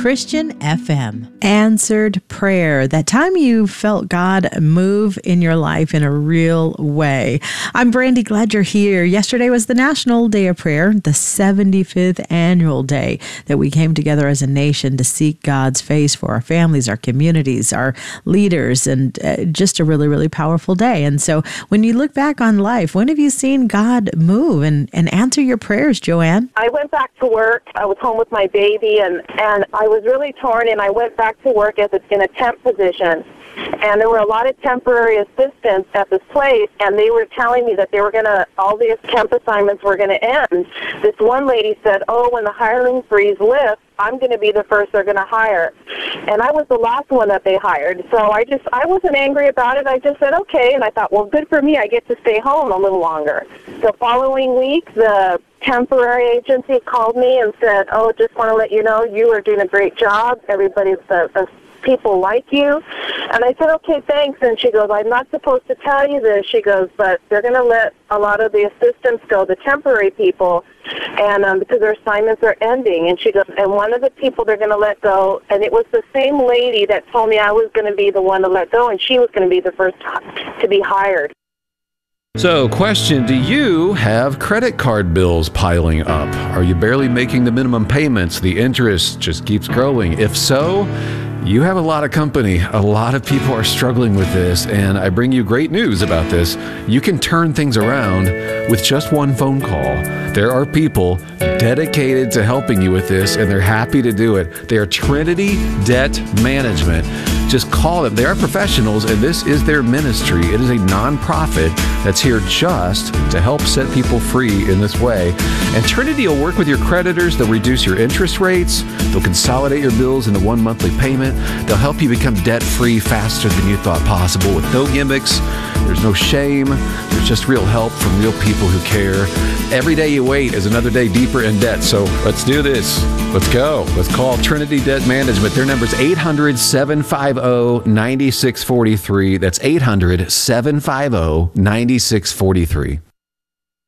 Christian FM. Answered prayer. That time you felt God move in your life in a real way. I'm Brandy, glad you're here. Yesterday was the National Day of Prayer, the 75th annual day that we came together as a nation to seek God's face for our families, our communities, our leaders, and just a really, really powerful day. And so when you look back on life, when have you seen God move and answer your prayers, Joanne? I went back to work. I was home with my baby, and I was really torn, and I went back to work in a temp position. And there were a lot of temporary assistants at this place, and they were telling me that all these temp assignments were going to end. This one lady said, when the hiring freeze lifts, I'm going to be the first they're going to hire. And I was the last one that they hired. So I wasn't angry about it. I just said, okay. And I thought, well, good for me. I get to stay home a little longer. The following week, the temporary agency called me and said, just want to let you know you are doing a great job. Everybody's people like you. And I said, okay, thanks. And she goes, I'm not supposed to tell you this. She goes, but they're going to let a lot of the assistants go, the temporary people, and because their assignments are ending. And she goes, and one of the people they're going to let go, and it was the same lady that told me I was going to be the one to let go, and she was going to be the first to be hired. So, question, do you have credit card bills piling up? Are you barely making the minimum payments? The interest just keeps growing. If so, you have a lot of company. A lot of people are struggling with this, and I bring you great news about this. You can turn things around with just one phone call. There are people dedicated to helping you with this, and they're happy to do it. They are Trinity Debt Management. Just call them. They are professionals, and this is their ministry. It is a nonprofit that's here just to help set people free in this way. And Trinity will work with your creditors. They'll reduce your interest rates. They'll consolidate your bills into one monthly payment. They'll help you become debt-free faster than you thought possible with no gimmicks. There's no shame. There's just real help from real people who care. Every day you wait is another day deeper in debt. So let's do this. Let's go. Let's call Trinity Debt Management. Their number is 800-750-9643. That's 800-750-9643.